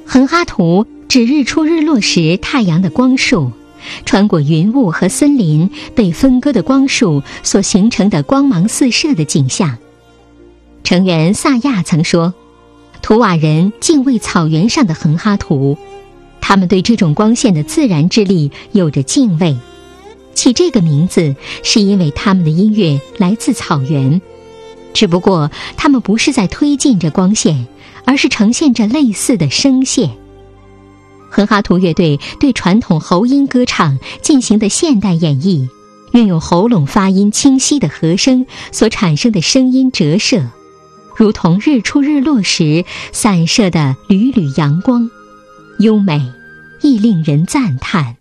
横哈图指日出日落时太阳的光束，穿过云雾和森林被分割的光束所形成的光芒四射的景象。成员萨亚曾说，图瓦人敬畏草原上的横哈图，他们对这种光线的自然之力有着敬畏。起这个名字是因为他们的音乐来自草原，只不过他们不是在推进着光线，而是呈现着类似的声线。横哈图乐队对传统喉音歌唱进行的现代演绎，运用喉咙发音清晰的和声所产生的声音折射，如同日出日落时散射的缕缕阳光，优美亦令人赞叹。